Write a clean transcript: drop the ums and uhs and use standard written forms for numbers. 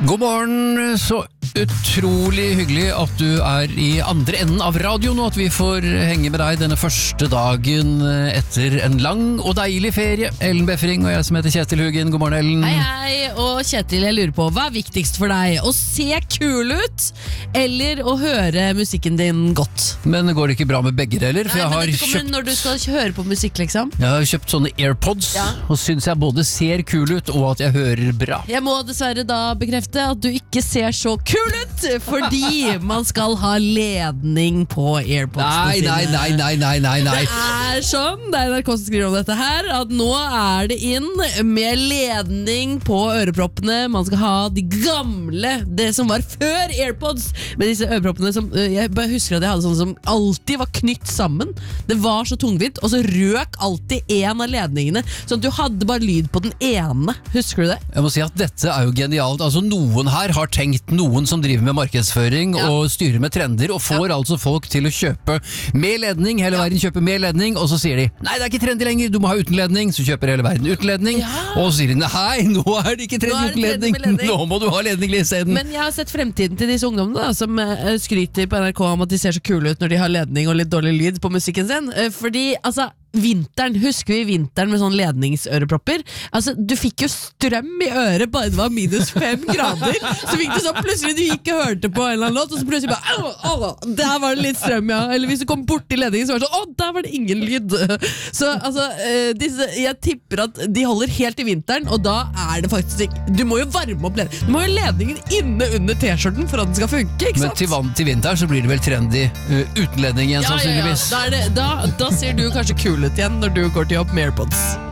God morgen, så utrolig hyggelig at du i andre enden av radioen, og at vi får henge med deg denne første dagen etter en lang og deilig ferie. Ellen Befring og jeg som heter Kjetil Hugin. God morgen, Ellen. Hei, og Kjetil, jeg lurer på, hva viktigst for deg? Å se kul ut, eller å høre musikken din godt? Men går det ikke bra med begge deler? For Nei, jeg men har dette kommer når du skal høre på musikk, liksom. Jeg har kjøpt sånne AirPods, og synes jeg både ser kul ut, og at jeg hører bra. Jeg må dessverre da bekrefte at du ikke ser så kul ut, fordi man skal ha ledning på AirPodsene sine. Nei. Det sånn, det NRK som skriver om dette her, at nå det inn med ledning på øreproppene. Man skal ha de gamle, det som var før AirPods, med disse øreproppene som, jeg bare husker at jeg hadde sånne som alltid var knytt sammen. Det var så tungvint, og så røk alltid en av ledningene, sånn at du hadde bare lyd på den ene. Husker du det? Jeg må si at dette jo genialt. Altså noen her har tenkt, noen som driver med markedsføring og styrer med trender, og får altså folk til å kjøpe med ledning, hele verden kjøper med ledning, og så sier de, nei, det ikke trendy lenger, du må ha uten ledning, så kjøper hele verden uten ledning, og så sier de, nei, nå det ikke trendy uten ledning, nå må du ha ledning i stedet. Men jeg har sett fremtiden til disse ungdommene da, som skryter på NRK om at de ser så kule ut når de har ledning og litt dårlig lyd på musikken sin, fordi, altså, vinteren, husker vi vinteren med sånn ledningsørepropper? Altså, du fikk jo strøm i øret bare det var -5 grader. Så fikk du sånn, plutselig du gikk og hørte på en eller annen låt, og så plutselig bare, der var det litt strøm, ja. Eller hvis du kom bort til ledningen, så var det sånn, der var det ingen lyd. Så altså, jeg tipper at de holder helt i vinteren, og da det faktisk ikke, du må jo varme opp ledningen. Du må jo ledningen inne under t-skjorten for at den skal funke, ikke sant? Men til vinteren så blir det vel trendy uten ledning igjen, sannsynligvis. Da ser du kanskje kul ut igjen når du går til jobb med AirPods.